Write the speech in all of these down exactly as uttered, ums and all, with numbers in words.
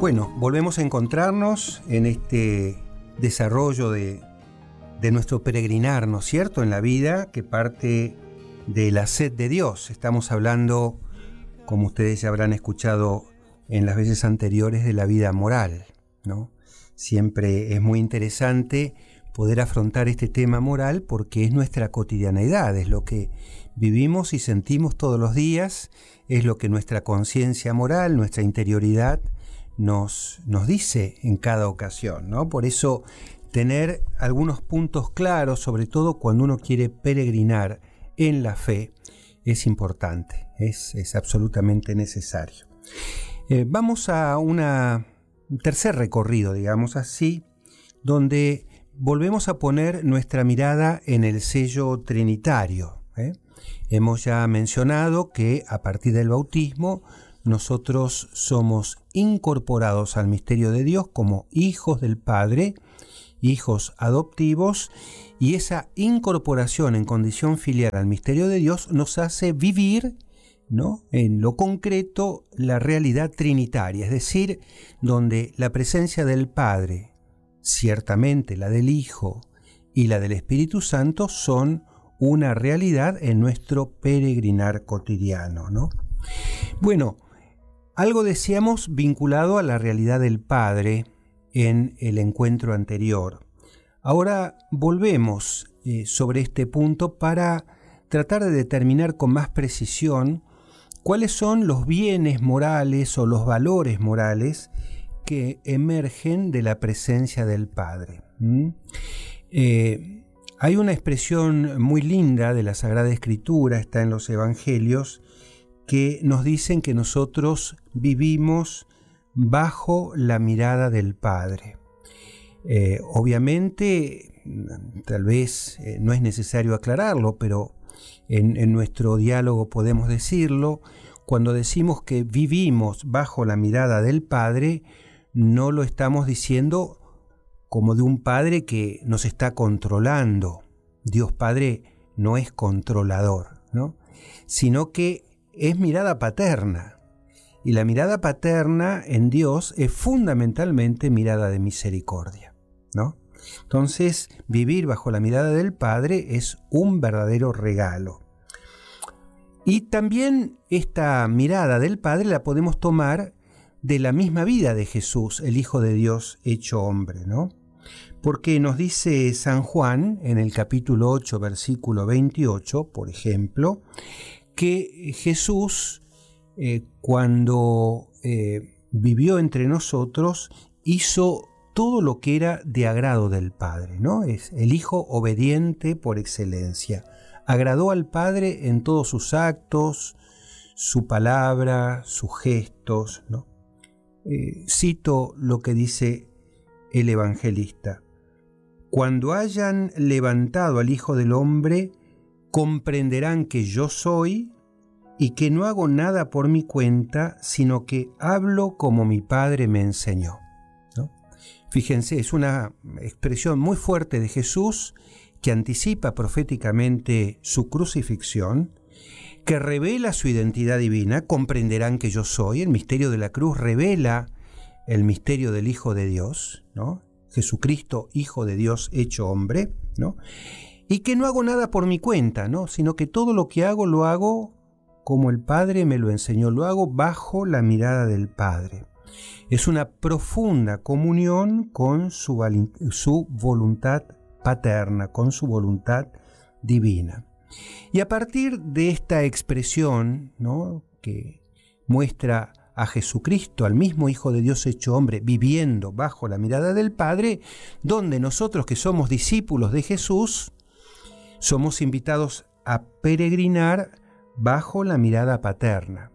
Bueno, volvemos a encontrarnos en este desarrollo de, de nuestro peregrinar, ¿no es cierto?, en la vida, que parte de la sed de Dios. Estamos hablando, como ustedes ya habrán escuchado en las veces anteriores, de la vida moral, ¿no? Siempre es muy interesante poder afrontar este tema moral porque es nuestra cotidianeidad, es lo que vivimos y sentimos todos los días, es lo que nuestra conciencia moral, nuestra interioridad nos, nos dice en cada ocasión, ¿no? Por eso tener algunos puntos claros, sobre todo cuando uno quiere peregrinar en la fe, es importante, es, es absolutamente necesario. Eh, vamos a una, un tercer recorrido, digamos así, donde volvemos a poner nuestra mirada en el sello trinitario. ¿eh? Hemos ya mencionado que a partir del bautismo nosotros somos incorporados al misterio de Dios como hijos del Padre, hijos adoptivos, y esa incorporación en condición filial al misterio de Dios nos hace vivir, ¿no?, en lo concreto la realidad trinitaria, es decir, donde la presencia del Padre, ciertamente la del Hijo y la del Espíritu Santo, son una realidad en nuestro peregrinar cotidiano, ¿no? Bueno, algo decíamos vinculado a la realidad del Padre en el encuentro anterior. Ahora volvemos eh, sobre este punto para tratar de determinar con más precisión cuáles son los bienes morales o los valores morales que emergen de la presencia del Padre. ¿Mm? Eh, hay una expresión muy linda de la Sagrada Escritura, está en los Evangelios, que nos dicen que nosotros vivimos bajo la mirada del Padre. Eh, obviamente, tal vez eh, no es necesario aclararlo, pero en, en nuestro diálogo podemos decirlo. Cuando decimos que vivimos bajo la mirada del Padre, no lo estamos diciendo como de un Padre que nos está controlando. Dios Padre no es controlador, ¿no? Sino que es mirada paterna. Y la mirada paterna en Dios es fundamentalmente mirada de misericordia, ¿no? Entonces, vivir bajo la mirada del Padre es un verdadero regalo. Y también esta mirada del Padre la podemos tomar de la misma vida de Jesús, el Hijo de Dios hecho hombre, ¿no? Porque nos dice San Juan en el capítulo ocho, versículo veintiocho, por ejemplo, que Jesús, eh, cuando eh, vivió entre nosotros, hizo todo lo que era de agrado del Padre, ¿no? Es el Hijo obediente por excelencia. Agradó al Padre en todos sus actos, su palabra, sus gestos, ¿no? Eh, cito lo que dice el evangelista: cuando hayan levantado al Hijo del Hombre, comprenderán que yo soy y que no hago nada por mi cuenta, sino que hablo como mi Padre me enseñó, ¿no? Fíjense, es una expresión muy fuerte de Jesús que anticipa proféticamente su crucifixión, que revela su identidad divina. Comprenderán que yo soy. El misterio de la cruz revela el misterio del Hijo de Dios, ¿no? Jesucristo, Hijo de Dios hecho hombre, ¿no? Y que no hago nada por mi cuenta, ¿no? Sino que todo lo que hago lo hago como el Padre me lo enseñó, lo hago bajo la mirada del Padre. Es una profunda comunión con su, su voluntad paterna, con su voluntad divina. Y a partir de esta expresión, ¿no?, que muestra a Jesucristo, al mismo Hijo de Dios hecho hombre, viviendo bajo la mirada del Padre, donde nosotros que somos discípulos de Jesús, somos invitados a peregrinar bajo la mirada paterna.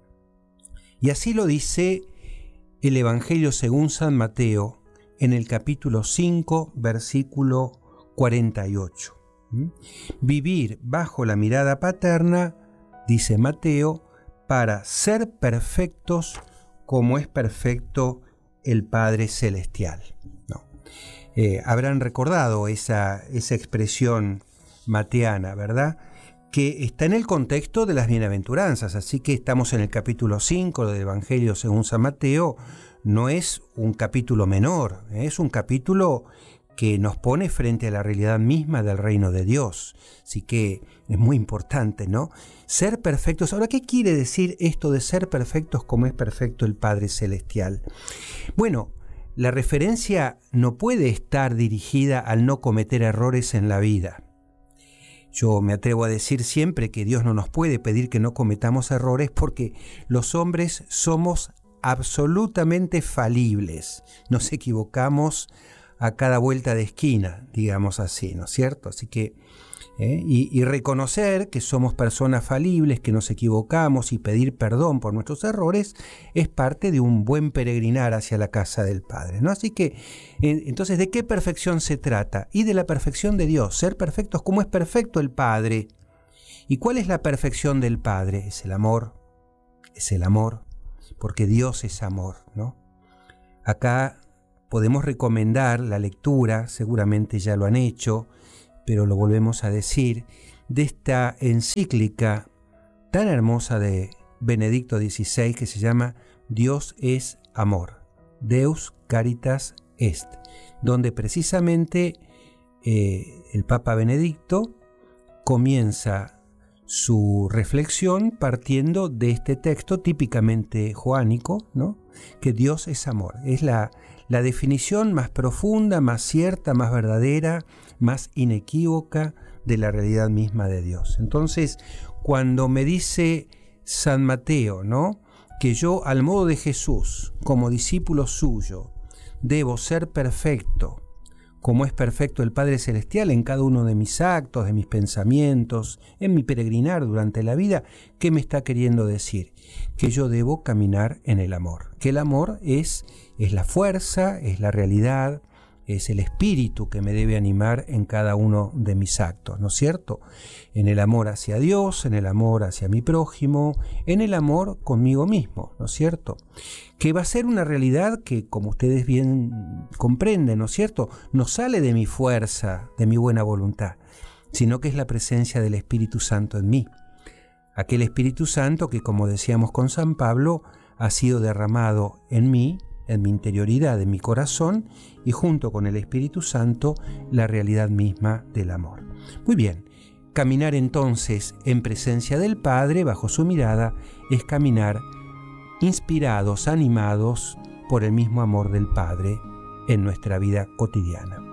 Y así lo dice el Evangelio según San Mateo en el capítulo cinco, versículo cuarenta y ocho. ¿Mm? Vivir bajo la mirada paterna, dice Mateo, para ser perfectos como es perfecto el Padre Celestial. ¿No? Eh, habrán recordado esa, esa expresión mateana, ¿verdad?, que está en el contexto de las bienaventuranzas. Así que estamos en el capítulo cinco del Evangelio según San Mateo. No es un capítulo menor, es un capítulo que nos pone frente a la realidad misma del reino de Dios. Así que es muy importante, ¿no? Ser perfectos. Ahora, ¿qué quiere decir esto de ser perfectos como es perfecto el Padre Celestial? Bueno, la referencia no puede estar dirigida al no cometer errores en la vida. Yo me atrevo a decir siempre que Dios no nos puede pedir que no cometamos errores porque los hombres somos absolutamente falibles. Nos equivocamos a cada vuelta de esquina, digamos así, ¿no es cierto? Así que, ¿eh? y, y reconocer que somos personas falibles, que nos equivocamos y pedir perdón por nuestros errores es parte de un buen peregrinar hacia la casa del Padre, ¿no? Así que, eh, entonces, ¿de qué perfección se trata? Y de la perfección de Dios, ser perfectos como es perfecto el Padre. ¿Y cuál es la perfección del Padre? Es el amor, es el amor, porque Dios es amor, ¿no? Acá podemos recomendar la lectura, seguramente ya lo han hecho, pero lo volvemos a decir, de esta encíclica tan hermosa de Benedicto dieciséis que se llama Dios es amor, Deus Caritas Est, donde precisamente eh, el Papa Benedicto comienza su reflexión partiendo de este texto típicamente joánico, ¿no? Que Dios es amor. Es la, la definición más profunda, más cierta, más verdadera, más inequívoca de la realidad misma de Dios. Entonces, cuando me dice San Mateo, ¿no?, que yo, al modo de Jesús, como discípulo suyo, debo ser perfecto, como es perfecto el Padre Celestial en cada uno de mis actos, de mis pensamientos, en mi peregrinar durante la vida, ¿qué me está queriendo decir? Que yo debo caminar en el amor. Que el amor es, es la fuerza, es la realidad, es el espíritu que me debe animar en cada uno de mis actos, ¿no es cierto? En el amor hacia Dios, en el amor hacia mi prójimo, en el amor conmigo mismo, ¿no es cierto? Que va a ser una realidad que, como ustedes bien comprenden, ¿no es cierto?, no sale de mi fuerza, de mi buena voluntad, sino que es la presencia del Espíritu Santo en mí. Aquel Espíritu Santo que, como decíamos con San Pablo, ha sido derramado en mí, en mi interioridad, en mi corazón, y junto con el Espíritu Santo, la realidad misma del amor. Muy bien, caminar entonces en presencia del Padre, bajo su mirada, es caminar inspirados, animados por el mismo amor del Padre en nuestra vida cotidiana.